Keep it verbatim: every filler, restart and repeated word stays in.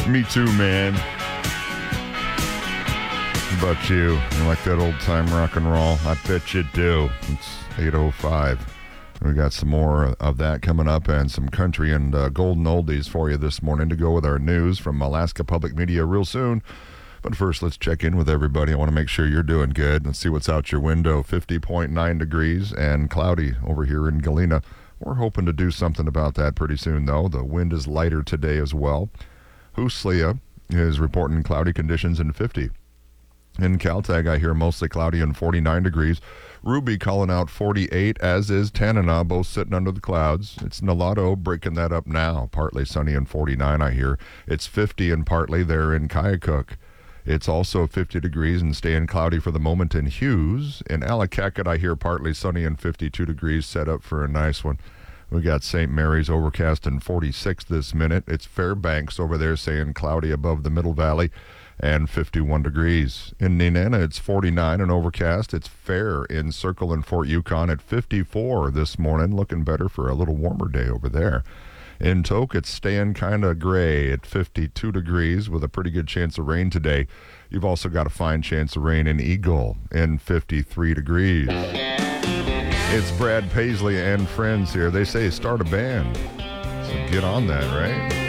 Me too, man. How about you? You like that old-time rock and roll? I bet you do. It's eight oh five. We got some more of that coming up and some country and uh, golden oldies for you this morning to go with our news from Alaska Public Media real soon. But first, let's check in with everybody. I want to make sure you're doing good. Let's see what's out your window. fifty point nine degrees and cloudy over here in Galena. We're hoping to do something about that pretty soon, though. The wind is lighter today as well. Huslia is reporting cloudy conditions in fifty. In Caltag, I hear mostly cloudy and forty-nine degrees. Ruby calling out forty-eight, as is Tanana, both sitting under the clouds. It's Nulato breaking that up now. Partly sunny and forty-nine, I hear. It's fifty and partly there in Kayakuk. It's also fifty degrees and staying cloudy for the moment in Hughes. In Allakaket, I hear partly sunny and fifty-two degrees, set up for a nice one. We got Saint Mary's overcast and forty-six this minute. It's Fairbanks over there saying cloudy above the Middle Valley and fifty-one degrees. In Nenana, it's forty-nine and overcast. It's fair in Circle and Fort Yukon at fifty-four this morning. Looking better for a little warmer day over there. In Tok, it's staying kind of gray at fifty-two degrees with a pretty good chance of rain today. You've also got a fine chance of rain in Eagle in fifty-three degrees. It's Brad Paisley and friends here. They say start a band. So get on that, right?